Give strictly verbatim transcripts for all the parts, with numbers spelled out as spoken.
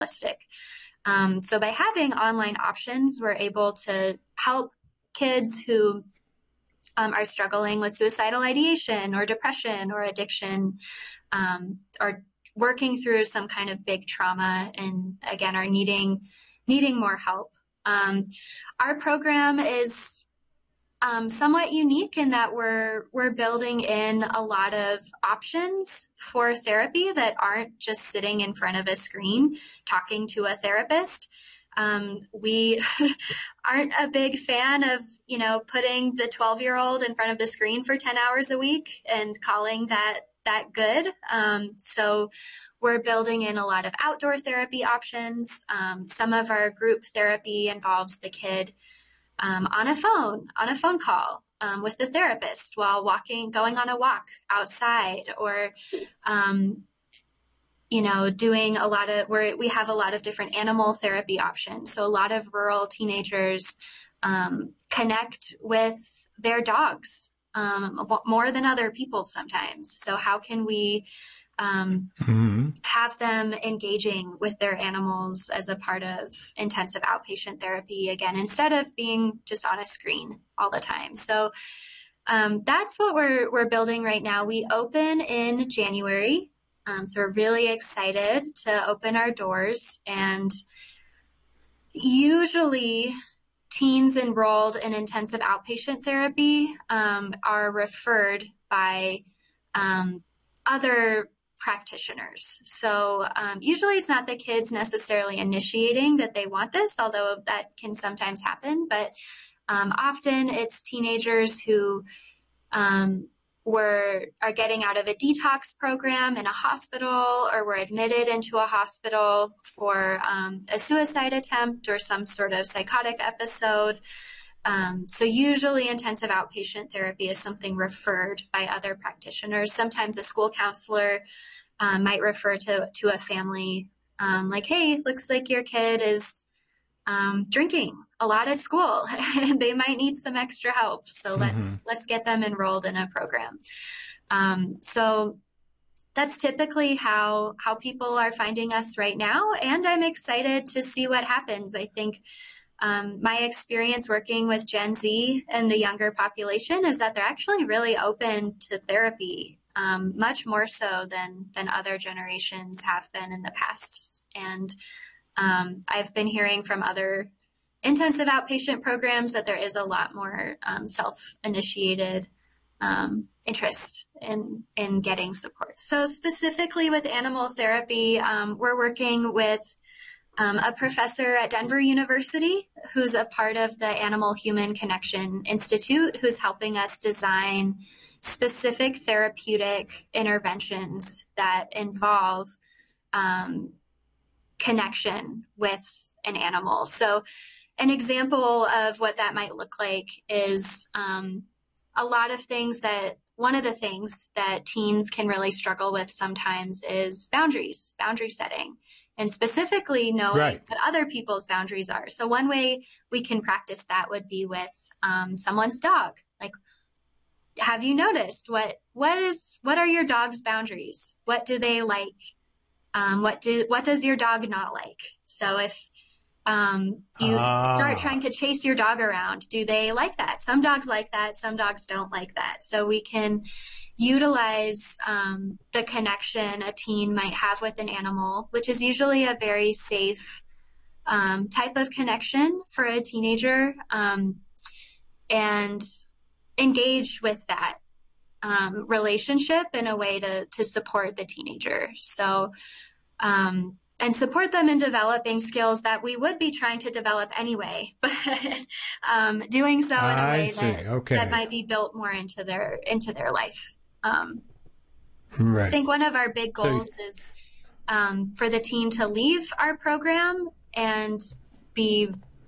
realistic. Um, so by having online options, we're able to help kids who um, are struggling with suicidal ideation or depression or addiction, um, or working through some kind of big trauma, and again, are needing needing more help. Um, our program is um, somewhat unique in that we're we're building in a lot of options for therapy that aren't just sitting in front of a screen talking to a therapist. Um, we aren't a big fan of, you know, putting the twelve-year-old in front of the screen for ten hours a week and calling that that good. Um, so we're building in a lot of outdoor therapy options. Um, some of our group therapy involves the kid um, on a phone, on a phone call um, with the therapist while walking, going on a walk outside, or, um, you know, doing a lot of, where we have a lot of different animal therapy options. So a lot of rural teenagers um, connect with their dogs um, more than other people sometimes. So how can we um, mm-hmm. have them engaging with their animals as a part of intensive outpatient therapy again, instead of being just on a screen all the time? So um, that's what we're we're building right now. We open in January. Um, so we're really excited to open our doors, and usually teens enrolled in intensive outpatient therapy um, are referred by um, other practitioners. So um, usually it's not the kids necessarily initiating that they want this, although that can sometimes happen, but um, often it's teenagers who um, were are getting out of a detox program in a hospital, or were admitted into a hospital for um, a suicide attempt or some sort of psychotic episode. Um, so usually intensive outpatient therapy is something referred by other practitioners. Sometimes a school counselor um, might refer to, to a family um, like, hey, looks like your kid is um, drinking a lot at school and they might need some extra help. So mm-hmm. let's, let's get them enrolled in a program. Um, so that's typically how, how people are finding us right now. And I'm excited to see what happens. I think um, my experience working with Gen Z and the younger population is that they're actually really open to therapy, um, much more so than, than other generations have been in the past. And Um, I've been hearing from other intensive outpatient programs that there is a lot more um, self-initiated um, interest in, in getting support. So specifically with animal therapy, um, we're working with um, a professor at Denver University who's a part of the Animal Human Connection Institute, who's helping us design specific therapeutic interventions that involve um, connection with an animal. So an example of what that might look like is um, a lot of things that, one of the things that teens can really struggle with sometimes is boundaries, boundary setting, and specifically knowing right. what other people's boundaries are. So one way we can practice that would be with um, someone's dog. Like, have you noticed what, what is, what are your dog's boundaries? What do they like? Um, what do what does your dog not like? So if um, you ah. start trying to chase your dog around, do they like that? Some dogs like that. Some dogs don't like that. So we can utilize um, the connection a teen might have with an animal, which is usually a very safe um, type of connection for a teenager, um, and engage with that Um, relationship in a way to, to support the teenager. So, um, and support them in developing skills that we would be trying to develop anyway, but um, doing so in a way that, okay. that might be built more into their, into their life. Um, right. I think one of our big goals so, is um, for the teen to leave our program and be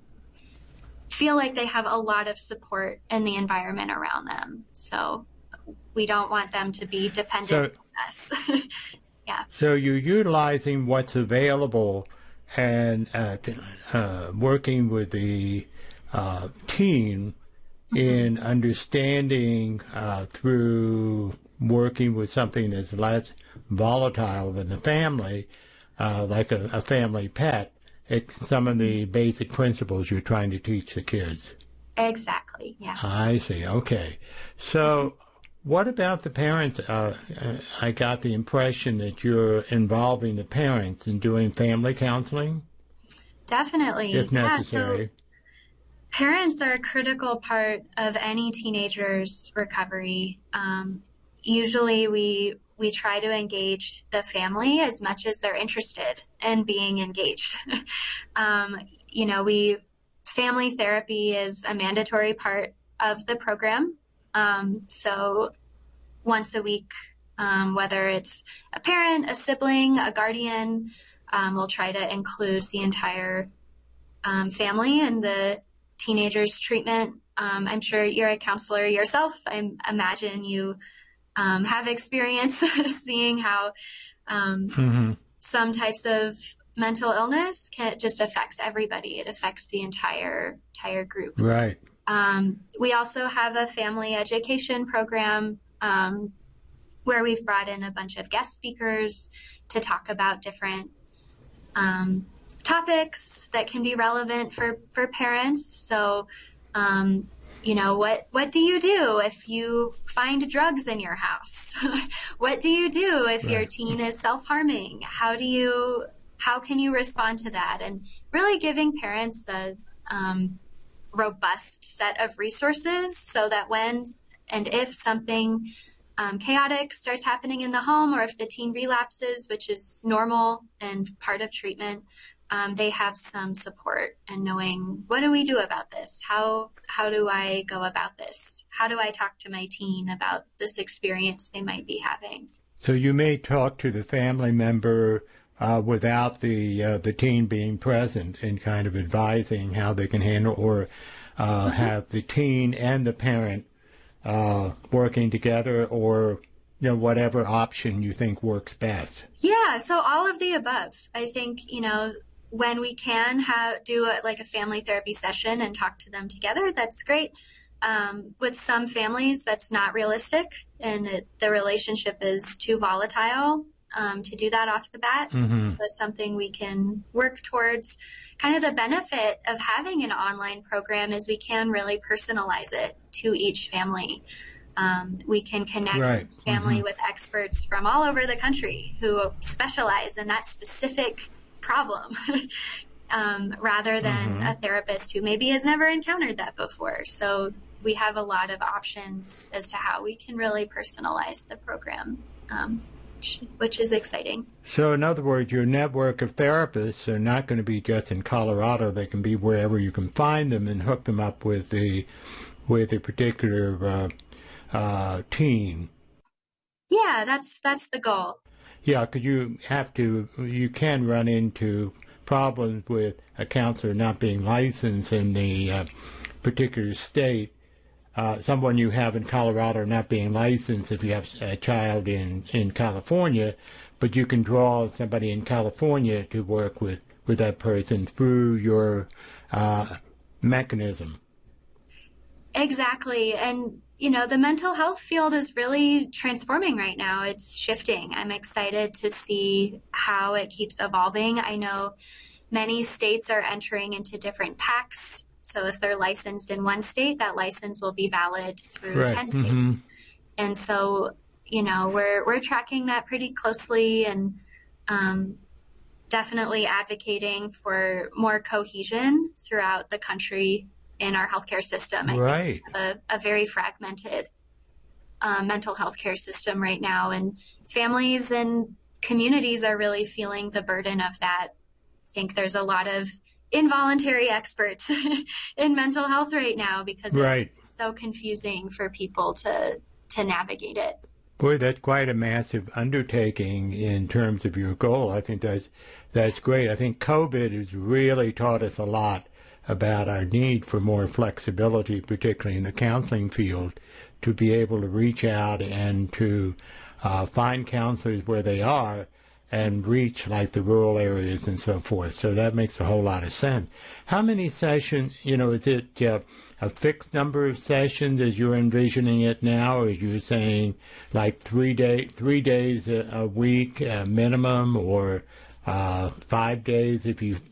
feel like they have a lot of support in the environment around them. So we don't want them to be dependent so, on us. Yeah. So you're utilizing what's available and uh, uh, working with the uh, teen mm-hmm. in understanding uh, through working with something that's less volatile than the family, uh, like a, a family pet, it's some of the basic principles you're trying to teach the kids. Exactly, yeah. I see, okay. So what about the parents? Uh, I got the impression that you're involving the parents in doing family counseling? Definitely. If necessary. Yeah, so parents are a critical part of any teenager's recovery. Um, usually we we try to engage the family as much as they're interested in being engaged. um, you know, we family therapy is a mandatory part of the program. Um, so once a week, um, whether it's a parent, a sibling, a guardian, um, we'll try to include the entire um, family in the teenager's treatment. Um, I'm sure you're a counselor yourself. I imagine you um, have experience seeing how um, mm-hmm. some types of mental illness can just affects everybody. It affects the entire entire group. Right. Um, we also have a family education program um, where we've brought in a bunch of guest speakers to talk about different um, topics that can be relevant for, for parents. So, um, you know, what, what do you do if you find drugs in your house? What do you do if right. your teen is self-harming? How do you, how can you respond to that? And really giving parents a um, robust set of resources so that when and if something um, chaotic starts happening in the home, or if the teen relapses, which is normal and part of treatment, um, they have some support and knowing, what do we do about this? How how do I go about this? How do I talk to my teen about this experience they might be having? So you may talk to the family member uh, without the uh, the teen being present and kind of advising how they can handle, or uh, mm-hmm. have the teen and the parent uh, working together, or you know, whatever option you think works best. Yeah, so all of the above. I think, you know, when we can have do a, like a family therapy session and talk to them together, that's great. Um, with some families, that's not realistic, and it, the relationship is too volatile um, to do that off the bat. Mm-hmm. So it's something we can work towards. Kind of the benefit of having an online program is we can really personalize it to each family. Um, we can connect right. family mm-hmm. with experts from all over the country who specialize in that specific problem, um, rather than mm-hmm. a therapist who maybe has never encountered that before. So we have a lot of options as to how we can really personalize the program, um, which is exciting. So in other words, your network of therapists are not going to be just in Colorado. They can be wherever you can find them and hook them up with the with a particular uh, uh, team. Yeah, that's that's the goal. Yeah, because you have to, you can run into problems with a counselor not being licensed in the uh, particular state. Uh, someone you have in Colorado not being licensed if you have a child in, in California, but you can draw somebody in California to work with, with that person through your uh, mechanism. Exactly. And you know, the mental health field is really transforming right now. It's shifting. I'm excited to see how it keeps evolving. I know many states are entering into different packs. So if they're licensed in one state, that license will be valid through right. ten states. Mm-hmm. And so, you know, we're we're tracking that pretty closely, and um, definitely advocating for more cohesion throughout the country in our healthcare system. I right. think we have a, a very fragmented um, mental health care system right now, and families and communities are really feeling the burden of that. I think there's a lot of involuntary experts in mental health right now because right. it's so confusing for people to to navigate it. Boy, that's quite a massive undertaking in terms of your goal. I think that's that's great. I think COVID has really taught us a lot about our need for more flexibility, particularly in the counseling field, to be able to reach out and to uh, find counselors where they are and reach like the rural areas and so forth. So that makes a whole lot of sense. How many sessions, you know, is it uh, a fixed number of sessions as you're envisioning it now, or are you saying like three day, three days a, a week uh, minimum, or uh, five days if you